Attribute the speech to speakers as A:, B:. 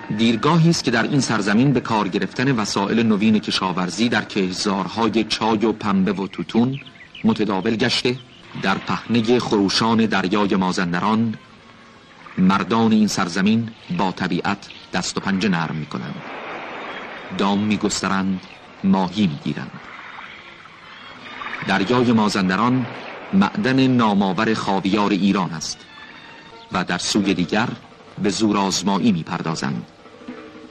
A: دیرگاهی است که در این سرزمین به کار گرفتن وسایل نوین کشاورزی در کشتزارهای چای و پنبه و توتون متداول گشته. در پهنه خروشان دریای مازندران مردان این سرزمین با طبیعت دست و پنجه نرم می‌کنند، دام می‌گسترند، ماهی می‌گیرند. دریای مازندران معدن نامآور خاویار ایران است و در سوی دیگر به زورآزمایی می‌پردازند.